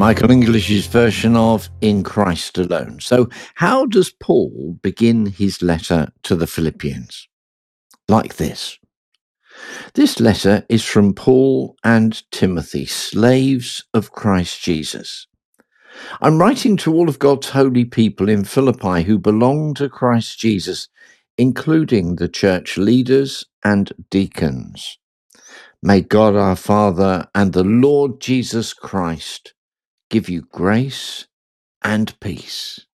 Michael English's version of In Christ Alone. So, how does Paul begin his letter to the Philippians? Like this. This letter is from Paul and Timothy, slaves of Christ Jesus. I'm writing to all of God's holy people in Philippi who belong to Christ Jesus, including the church leaders and deacons. May God our Father and the Lord Jesus Christ give you grace and peace.